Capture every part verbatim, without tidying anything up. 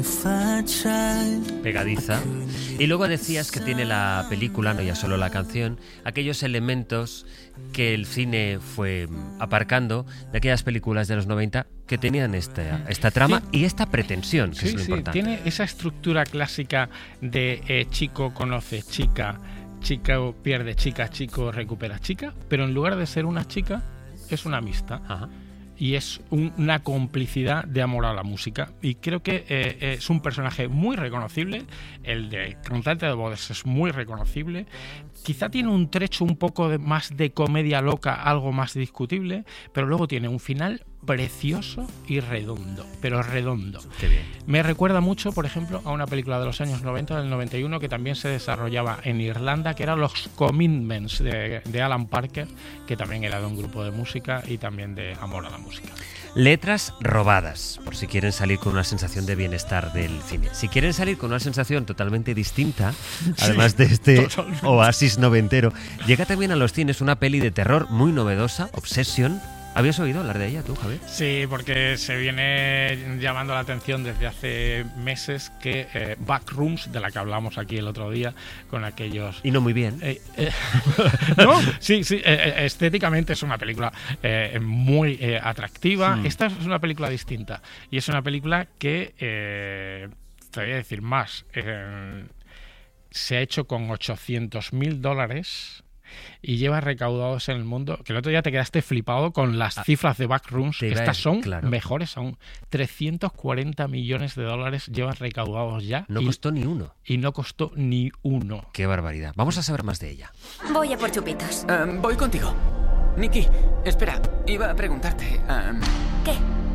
Pegadiza. Y luego decías que tiene la película, no ya solo la canción, aquellos elementos que el cine fue aparcando de aquellas películas de los noventa que tenían esta, esta trama sí. y esta pretensión, que sí, es lo sí, importante. Tiene esa estructura clásica de eh, chico conoce chica, chica pierde chica, chico recupera chica, pero en lugar de ser una chica, es una amistad. Ajá. Y es un, una complicidad de amor a la música. Y creo que eh, es un personaje muy reconocible. El de cantante de bodas es muy reconocible. Quizá tiene un trecho un poco de, más de comedia loca, algo más discutible, pero luego tiene un final precioso y redondo, pero redondo. Qué bien. Me recuerda mucho, por ejemplo, a una película de los años noventa, del noventa y uno, que también se desarrollaba en Irlanda, que era Los Commitments de, de Alan Parker, que también era de un grupo de música y también de amor a la música. Letras robadas, por si quieren salir con una sensación de bienestar del cine. Si quieren salir con una sensación totalmente distinta, además sí, de este totalmente. Oasis noventero, llega también a los cines una peli de terror muy novedosa, Obsession. ¿Habías oído hablar de ella tú, Javier? Sí, porque se viene llamando la atención desde hace meses que eh, Backrooms, de la que hablamos aquí el otro día, con aquellos... Y no muy bien. Eh, eh, ¿No? Sí, sí, eh, estéticamente es una película eh, muy eh, atractiva. Sí. Esta es una película distinta. Y es una película que, eh, te voy a decir más, eh, se ha hecho con ochocientos mil dólares... y lleva recaudados en el mundo, que el otro día te quedaste flipado con las ah, cifras de Backrooms, que estas son claro. mejores aún. trescientos cuarenta millones de dólares llevan recaudados ya. No y, costó ni uno. Y no costó ni uno. Qué barbaridad. Vamos a saber más de ella. Voy a por chupitos. Um, voy contigo. Nikki, espera, iba a preguntarte... Um, ¿Qué?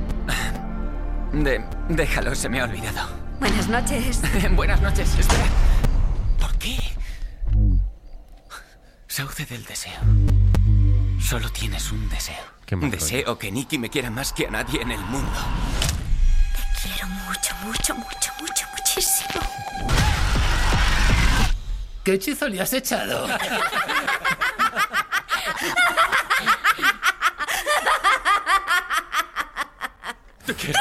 De, déjalo, se me ha olvidado. Buenas noches. Buenas noches, espera. ¿Por qué? Sauce del deseo. Solo tienes un deseo. Deseo que Nikki me quiera más que a nadie en el mundo. Te quiero mucho, mucho, mucho, mucho, muchísimo. ¿Qué hechizo le has echado? ¡Te quiero!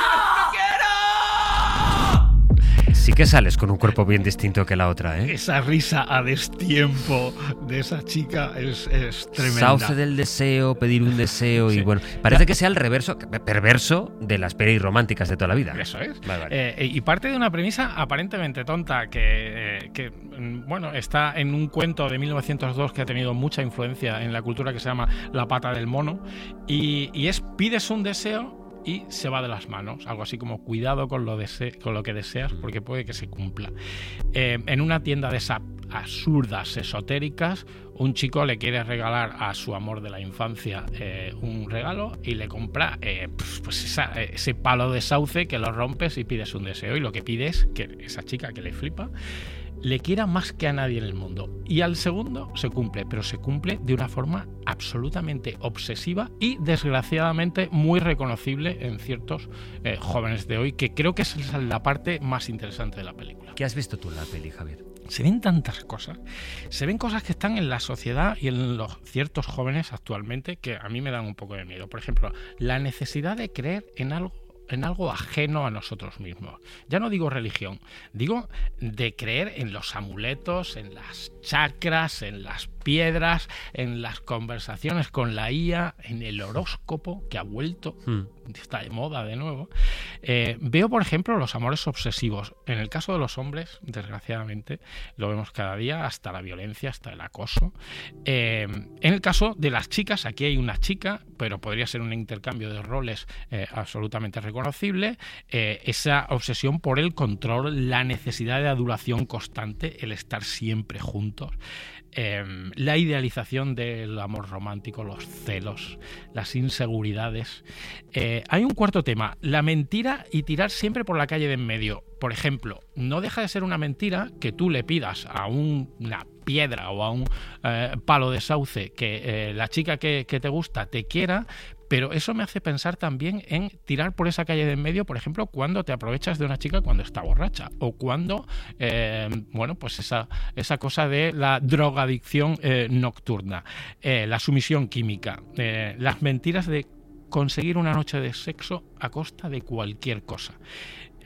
Sí que sales con un cuerpo bien distinto que la otra, ¿eh? Esa risa a destiempo de esa chica es, es tremenda. Sauce del deseo, pedir un deseo sí. y bueno, parece que sea el reverso, perverso de las pelis románticas de toda la vida. Eso es. Vale, vale. Eh, y parte de una premisa aparentemente tonta que, eh, que, bueno, está en un cuento de mil novecientos dos que ha tenido mucha influencia en la cultura que se llama La pata del mono y, y es pides un deseo y se va de las manos, algo así como cuidado con lo, dese- con lo que deseas porque puede que se cumpla. Eh, en una tienda de esas absurdas esotéricas, un chico le quiere regalar a su amor de la infancia eh, un regalo y le compra eh, pues esa, ese palo de sauce que lo rompes y pides un deseo, y lo que pides es que esa chica que le flipa le quiera más que a nadie en el mundo. Y al segundo se cumple, pero se cumple de una forma absolutamente obsesiva y desgraciadamente muy reconocible en ciertos eh, jóvenes de hoy, que creo que es la parte más interesante de la película. ¿Qué has visto tú en la peli, Javier? Se ven tantas cosas, se ven cosas que están en la sociedad y en los ciertos jóvenes actualmente que a mí me dan un poco de miedo. Por ejemplo, la necesidad de creer en algo en algo ajeno a nosotros mismos. Ya no digo religión, digo de creer en los amuletos, en las chakras, en las piedras, en las conversaciones con la I A, en el horóscopo que ha vuelto, mm. está de moda de nuevo. Eh, veo, por ejemplo, los amores obsesivos. En el caso de los hombres, desgraciadamente, lo vemos cada día, hasta la violencia, hasta el acoso. Eh, en el caso de las chicas, aquí hay una chica, pero podría ser un intercambio de roles eh, absolutamente reconocible. Eh, esa obsesión por el control, la necesidad de adulación constante, el estar siempre juntos. Eh, la idealización del amor romántico, los celos, las inseguridades. Eh, hay un cuarto tema, la mentira y tirar siempre por la calle de en medio. Por ejemplo, no deja de ser una mentira que tú le pidas a un, una piedra o a un eh, palo de sauce que eh, la chica que, que te gusta te quiera, pero eso me hace pensar también en tirar por esa calle de en medio, por ejemplo, cuando te aprovechas de una chica cuando está borracha o cuando, eh, bueno, pues esa, esa cosa de la drogadicción eh, nocturna, eh, la sumisión química, eh, las mentiras de conseguir una noche de sexo a costa de cualquier cosa.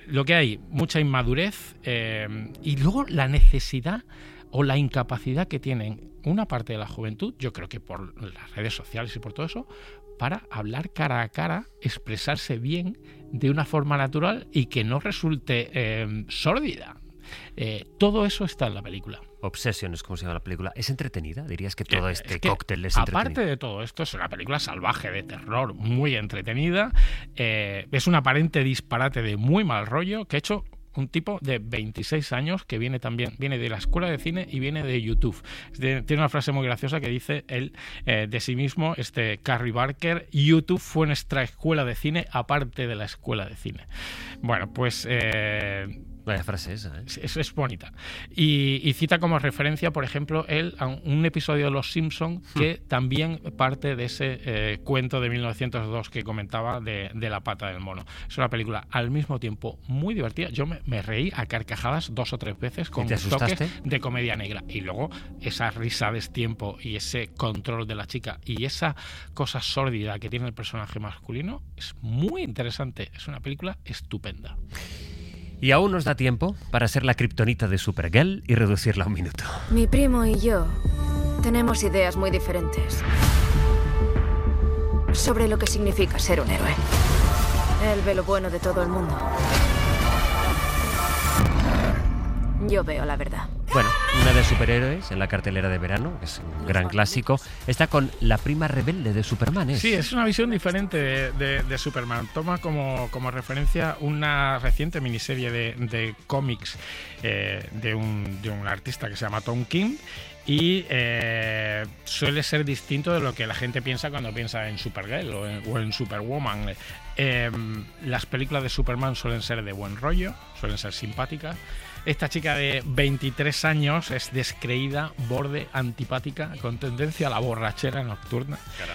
lo que hay, mucha inmadurez eh, y luego la necesidad o la incapacidad que tienen una parte de la juventud, yo creo que por las redes sociales y por todo eso, para hablar cara a cara, expresarse bien de una forma natural y que no resulte eh, sórdida. Eh, todo eso está en la película. Obsession es como se llama la película. ¿Es entretenida? ¿Dirías que todo este es que, cóctel es entretenido? Aparte de todo esto, es una película salvaje de terror, muy entretenida. Eh, es un aparente disparate de muy mal rollo que ha hecho un tipo de veintiséis años que viene también, viene de la escuela de cine y viene de YouTube. Tiene una frase muy graciosa que dice él eh, de sí mismo, este Carrie Barker: YouTube fue nuestra escuela de cine aparte de la escuela de cine. Bueno, pues... Eh, Vaya frase esa, ¿eh? Es, es bonita. Y, y cita como referencia, por ejemplo, él a un episodio de Los Simpson que hmm. también parte de ese eh, cuento de mil novecientos dos que comentaba de, de La pata del mono. Es una película al mismo tiempo muy divertida. Yo me, me reí a carcajadas dos o tres veces con toques de comedia negra. Y luego esa risa a destiempo y ese control de la chica y esa cosa sórdida que tiene el personaje masculino es muy interesante. Es una película estupenda. Y aún nos da tiempo para ser la kriptonita de Supergirl y reducirla a un minuto. Mi primo y yo tenemos ideas muy diferentes sobre lo que significa ser un héroe. Él ve lo bueno de todo el mundo. Yo veo la verdad. Bueno, una de superhéroes en la cartelera de verano, que es un gran clásico, está con La prima rebelde de Superman. ¿es? Sí, es una visión diferente de, de, de Superman. Toma como, como referencia una reciente miniserie de, de cómics eh, de, un, de un artista que se llama Tom King. Y eh, suele ser distinto de lo que la gente piensa cuando piensa en Supergirl o en, o en Superwoman. Eh, las películas de Superman suelen ser de buen rollo, suelen ser simpáticas. Esta chica de veintitrés años es descreída, borde, antipática, con tendencia a la borrachera nocturna.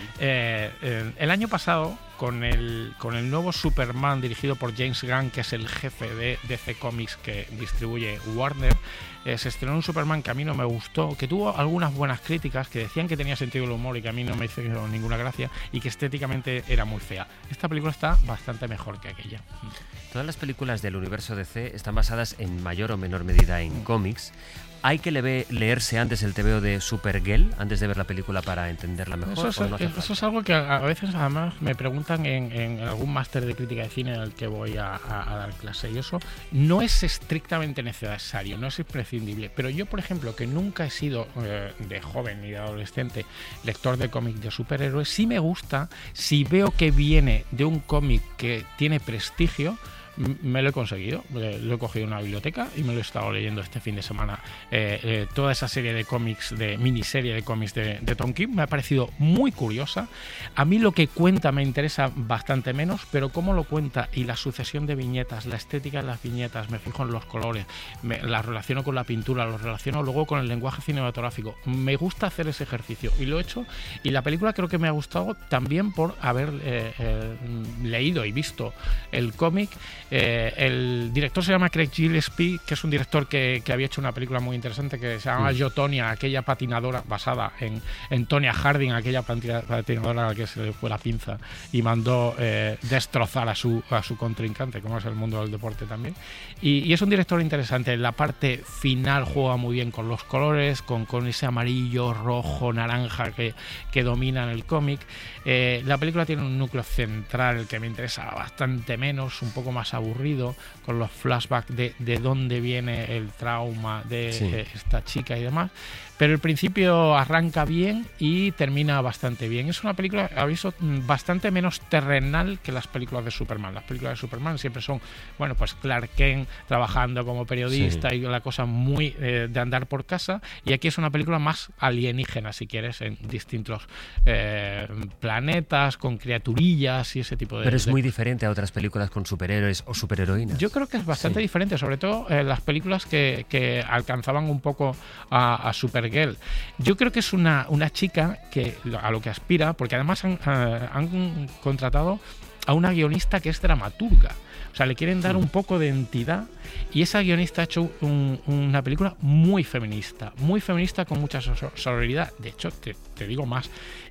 Eh, eh, el año pasado, con el, con el nuevo Superman dirigido por James Gunn, que es el jefe de D C Comics que distribuye Warner, eh, se estrenó un Superman que a mí no me gustó, que tuvo algunas buenas críticas, que decían que tenía sentido del humor y que a mí no me hizo ninguna gracia, y que estéticamente era muy fea. Esta película está bastante mejor que aquella. Todas las películas del universo D C están basadas en mayor o menor medida en cómics. ¿Hay que le leerse antes el tebeo de Supergirl, antes de ver la película, para entenderla mejor? Eso es, no eso es algo que a veces además me preguntan en, en algún máster de crítica de cine en el que voy a, a, a dar clase, y eso no es estrictamente necesario, no es imprescindible. Pero yo, por ejemplo, que nunca he sido eh, de joven ni de adolescente lector de cómics de superhéroes, sí me gusta, si veo que viene de un cómic que tiene prestigio, me lo he conseguido, lo he cogido en una biblioteca y me lo he estado leyendo este fin de semana. Eh, eh, toda esa serie de cómics, de miniserie de cómics de, de Tom King me ha parecido muy curiosa. A mí lo que cuenta me interesa bastante menos, pero cómo lo cuenta y la sucesión de viñetas, la estética de las viñetas, me fijo en los colores, me, las relaciono con la pintura, los relaciono luego con el lenguaje cinematográfico. Me gusta hacer ese ejercicio y lo he hecho, y la película creo que me ha gustado también por haber eh, eh, leído y visto el cómic. Eh, el director se llama Craig Gillespie, que es un director que, que había hecho una película muy interesante que se llama mm. Yo, Tonya, aquella patinadora basada en, en Tonya Harding, aquella patinadora a la que se le fue la pinza y mandó eh, destrozar a su, a su contrincante, como es el mundo del deporte también. Y, y es un director interesante. En la parte final juega muy bien con los colores, con, con ese amarillo, rojo, naranja que, que domina en el cómic. Eh, la película tiene un núcleo central que me interesa bastante menos, un poco más aburrido, con los flashbacks de, de dónde viene el trauma de sí. eh, esta chica y demás. Pero el principio arranca bien y termina bastante bien. Es una película, aviso, bastante menos terrenal que las películas de Superman. Las películas de Superman siempre son, bueno, pues Clark Kent trabajando como periodista sí. y la cosa muy eh, de andar por casa. Y aquí es una película más alienígena, si quieres, en distintos eh, planetas, con criaturillas y ese tipo de... Pero es de... muy diferente a otras películas con superhéroes o superheroínas. Yo creo que es bastante sí. diferente, sobre todo eh, las películas que, que alcanzaban un poco a, a Superman. Yo creo que es una, una chica que a lo que aspira, porque además han, uh, han contratado a una guionista que es dramaturga. O sea, le quieren dar un poco de entidad, y esa guionista ha hecho un, una película muy feminista, muy feminista con mucha sororidad. De hecho, te, te digo más,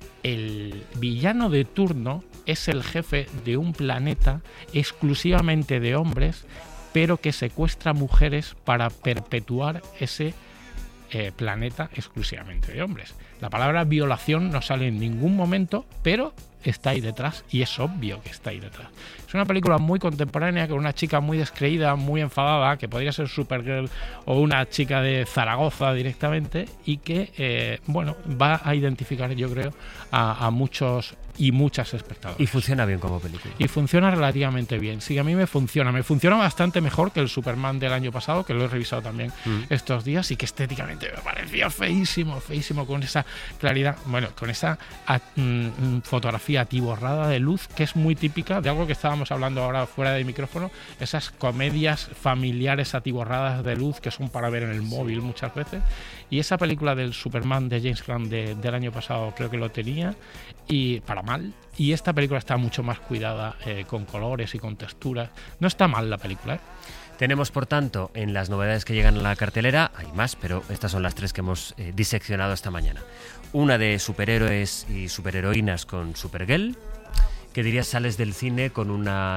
el villano de turno es el jefe de un planeta exclusivamente de hombres, pero que secuestra mujeres para perpetuar ese eh, planeta exclusivamente de hombres. La palabra violación no sale en ningún momento, pero está ahí detrás y es obvio que está ahí detrás. Es una película muy contemporánea con una chica muy descreída, muy enfadada, que podría ser Supergirl o una chica de Zaragoza directamente, y que, eh, bueno, va a identificar, yo creo, a, a muchos y muchas espectadores. Y funciona bien como película. Y funciona relativamente bien. Sí, a mí me funciona. Me funciona bastante mejor que el Superman del año pasado, que lo he revisado también mm. estos días, y que estéticamente me parecía feísimo, feísimo, con esa claridad, bueno, con esa a, mm, fotografía atiborrada de luz, que es muy típica de algo que estábamos hablando ahora fuera de micrófono, esas comedias familiares atiborradas de luz que son para ver en el móvil muchas veces. Y esa película del Superman de James Gunn de, del año pasado creo que lo tenía, y para mal. Y esta película está mucho más cuidada, eh, con colores y con texturas. No está mal la película, ¿eh? Tenemos, por tanto, en las novedades que llegan a la cartelera, hay más, pero estas son las tres que hemos eh, diseccionado esta mañana. Una de superhéroes y superheroínas con Supergirl, que dirías sales del cine con una